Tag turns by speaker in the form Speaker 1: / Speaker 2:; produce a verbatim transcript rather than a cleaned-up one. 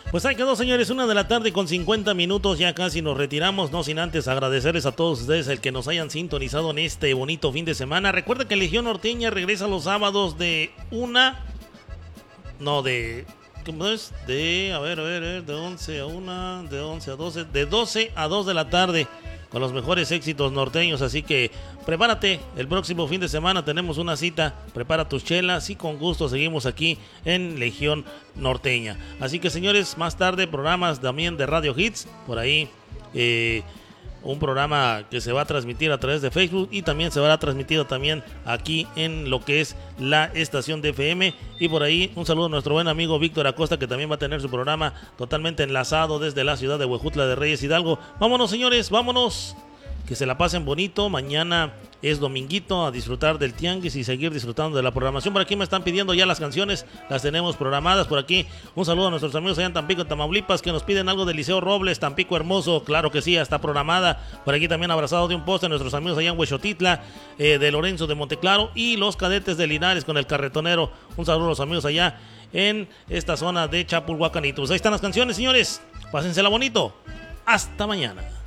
Speaker 1: Pues ahí quedó, señores, una de la tarde con cincuenta minutos, ya casi nos retiramos, no sin antes agradecerles a todos ustedes el que nos hayan sintonizado en este bonito fin de semana. Recuerda que Legión Norteña regresa los sábados de una, no, de, ¿cómo es? De, a ver, a ver, a ver, de once a una, de once a doce, de doce a dos de la tarde, con los mejores éxitos norteños, así que prepárate, el próximo fin de semana tenemos una cita, prepara tus chelas y con gusto seguimos aquí en Legión Norteña. Así que, señores, más tarde programas también de Radio Hits, por ahí eh, un programa que se va a transmitir a través de Facebook y también se va a transmitir también aquí en lo que es la estación de F M. Y por ahí un saludo a nuestro buen amigo Víctor Acosta, que también va a tener su programa totalmente enlazado desde la ciudad de Huejutla de Reyes, Hidalgo. Vámonos, señores, vámonos, que se la pasen bonito. Mañana es dominguito, a disfrutar del tianguis y seguir disfrutando de la programación. Por aquí me están pidiendo ya las canciones, las tenemos programadas por aquí. Un saludo a nuestros amigos allá en Tampico, Tamaulipas, que nos piden algo de Liceo Robles, Tampico hermoso. Claro que sí, ya está programada. Por aquí también abrazado de un poste nuestros amigos allá en Huexotitla, eh, de Lorenzo de Monteclaro y los Cadetes de Linares con el Carretonero. Un saludo a los amigos allá en esta zona de Chapulhuacán. Y pues ahí están las canciones, señores. Pásensela bonito. Hasta mañana.